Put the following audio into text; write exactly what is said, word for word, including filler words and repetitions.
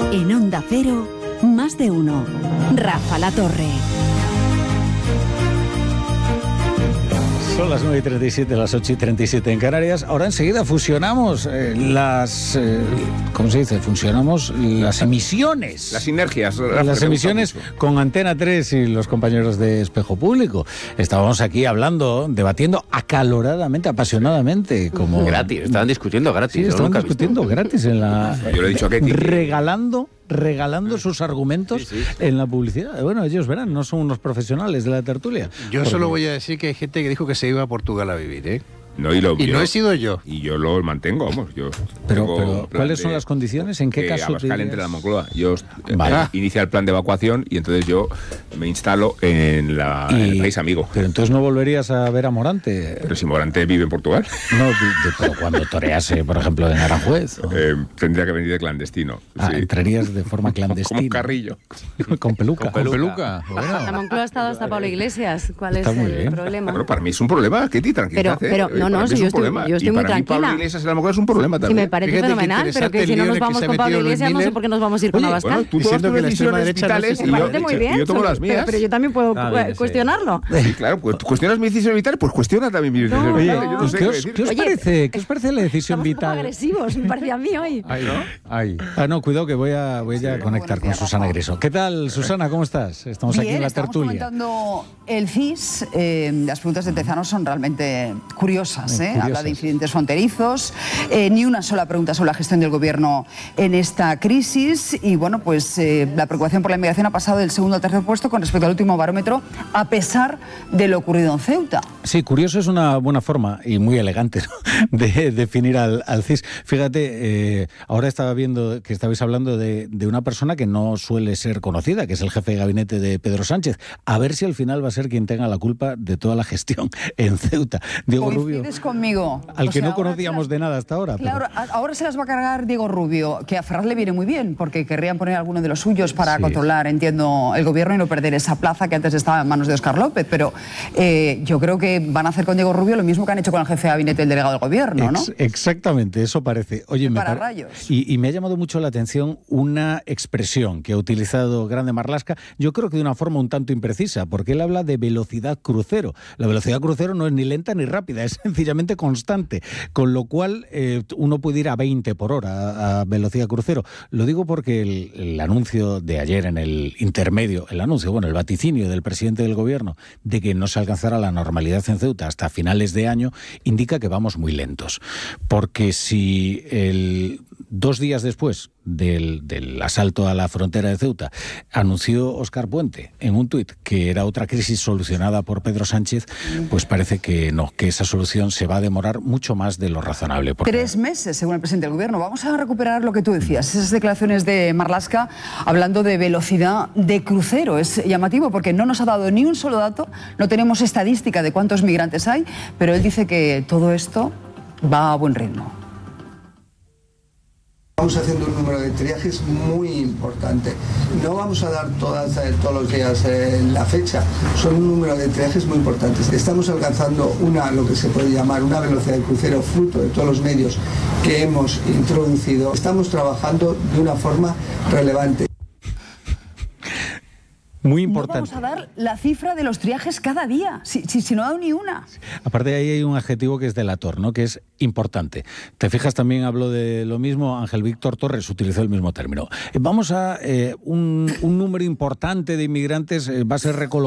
En Onda Cero, más de uno. Rafa La Torre. Son las nueve y treinta y siete, las ocho y treinta y siete en Canarias. Ahora enseguida fusionamos eh, las... Eh, ¿Cómo se dice? Fusionamos las emisiones. Las sinergias. Las emisiones con Antena tres y los compañeros de Espejo Público. Estábamos aquí hablando, debatiendo acaloradamente, apasionadamente. Como... Gratis, estaban discutiendo gratis. Sí, estaban discutiendo gratis en la... Yo le he dicho a Ketty. Regalando... regalando sus argumentos sí, sí, sí. en la publicidad. Bueno, ellos verán, no son unos profesionales de la tertulia. Yo porque... solo voy a decir que hay gente que dijo que se iba a Portugal a vivir, ¿eh? No, y, lo, y yo, no he sido yo. Y yo lo mantengo, vamos. Yo pero, pero ¿cuáles son las condiciones? ¿En qué que caso? Abascal entre la Moncloa. Yo vale. eh, inicia el plan de evacuación y entonces yo me instalo en, la, y, en el país amigo. Pero entonces no volverías a ver a Morante. Pero si Morante vive en Portugal. No, de, de, pero cuando torease, por ejemplo, en Aranjuez. ¿O? Eh, tendría que venir de clandestino. Ah, sí. Entrarías de forma clandestina. Como un carrillo. Con peluca. Con peluca. Bueno. La Moncloa ha estado hasta Pablo Iglesias. ¿Cuál Está es muy el bien. problema? Bueno, para mí es un problema, Ketty, tranquila. Pero, pero no, no, si yo estoy, yo estoy y muy para tranquila. Mí Pablo Iglesias en la Moncloa es un problema también. Sí, me parece Fíjate fenomenal, pero que si no nos vamos con Pablo Iglesias, no sé por qué nos vamos a ir con Abascal. Bueno, tú tomas tus decisiones vitales me parece muy bien, y yo tomo las mías. Pero, pero yo también puedo ah, bien, cuestionarlo. Sí, claro, pues tú cuestionas mis decisiones vitales, pues cuestiona también mis decisiones no, vitales. No. Yo no sé ¿Qué, qué, os, decir. ¿qué os parece? ¿Qué os parece la decisión Estamos vital? Estamos agresivos, me parece a mí hoy. Ay, ¿no? Ay. Ah, no, cuidado que voy a, voy a sí, conectar con Susana Griso. ¿Qué tal, Susana? ¿Cómo estás? Estamos Bien, aquí en la estamos tertulia. comentando el C I S. Eh, las preguntas de Tezanos son realmente curiosas. Eh, ¿eh? curiosas. Habla de incidentes fronterizos, eh, ni una sola pregunta sobre la gestión del gobierno en esta crisis. Y bueno, pues eh, la preocupación por la inmigración ha pasado del segundo al tercer puesto con respecto al último barómetro, a pesar de lo ocurrido en Ceuta. Sí, curioso es una buena forma y muy elegante, ¿no?, de definir al, al C I S. Fíjate, eh, ahora estaba viendo que estabais hablando de, de una persona que no suele ser conocida, que es el jefe de gabinete de Pedro Sánchez. A ver si al final va a ser quien tenga la culpa de toda la gestión en Ceuta. Diego Rubio. ¿Coincides conmigo? Al O que sea, no conocíamos las... de nada hasta ahora. Claro, pero... ahora se las va a cargar Diego Rubio, que a Ferraz le viene muy bien, porque querrían poner alguno de los suyos para sí. controlar, entiendo, el gobierno y no perder esa plaza que antes estaba en manos de Óscar López. Pero eh, yo creo que van a hacer con Diego Rubio lo mismo que han hecho con el jefe de gabinete del delegado del gobierno, ¿no? Ex- exactamente, eso parece. Oye, me para par... rayos. Y, y me ha llamado mucho la atención una expresión que ha utilizado Grande Marlaska, yo creo que de una forma un tanto imprecisa, porque él habla de velocidad crucero. La velocidad crucero no es ni lenta ni rápida, es sencillamente constante, con lo cual eh, uno puede ir a veinte por hora a, a velocidad crucero. Lo digo porque el, el anuncio de ayer en el intermedio, el anuncio, bueno, el vaticinio del presidente del gobierno de que no se alcanzará la normalidad en Ceuta hasta finales de año, indica que vamos muy lentos. Porque si el, dos días después del, del asalto a la frontera de Ceuta anunció Óscar Puente en un tuit que era otra crisis solucionada por Pedro Sánchez, pues parece que no, que esa solución se va a demorar mucho más de lo razonable. Porque... Tres meses, según el presidente del gobierno. Vamos a recuperar lo que tú decías, esas declaraciones de Marlaska hablando de velocidad de crucero. Es llamativo porque no nos ha dado ni un solo dato, no tenemos estadística de cuántos migrantes hay, pero él dice que todo esto va a buen ritmo. Estamos haciendo un número de triajes muy importante. No vamos a dar todas, eh, todos los días eh, la fecha, son un número de triajes muy importantes. Estamos alcanzando una, lo que se puede llamar una velocidad de crucero fruto de todos los medios que hemos introducido. Estamos trabajando de una forma relevante. Muy importante. No vamos a dar la cifra de los triajes cada día, si, si, si no ha dado ni una. Aparte de ahí hay un adjetivo que es delator, ¿no?, que es importante. Te fijas, también habló de lo mismo, Ángel Víctor Torres utilizó el mismo término. Vamos a, eh, un, un número importante de inmigrantes eh, va a ser recolocado